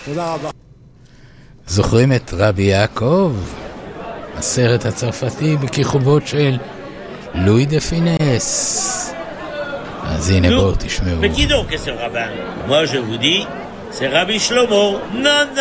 תודה רבה. זוכרים את רבי יעקב? הסרט הצרפתי בכיכובו של לואי דה פינס. אז הנה בואו תשמעו. Mais qui donc est ce rabbin? Moi je vous dis, c'est Rabbi Shlomo. Non,